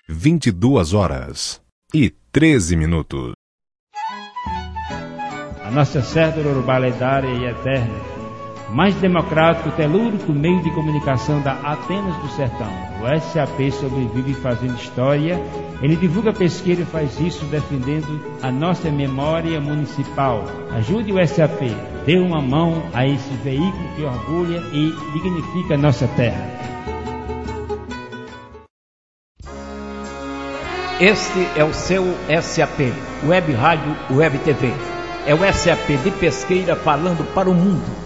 22h13. A nossa cédula urbana lendária e eterna, mais democrático, telúrico meio de comunicação da Atenas do Sertão. O SAP sobrevive fazendo história. Ele divulga pesquisa e faz isso defendendo a nossa memória municipal. Ajude o SAP. Dê uma mão a esse veículo que orgulha e dignifica a nossa terra. Este é o seu SAP, Web Rádio, Web TV. É o SAP de Pesqueira falando para o mundo.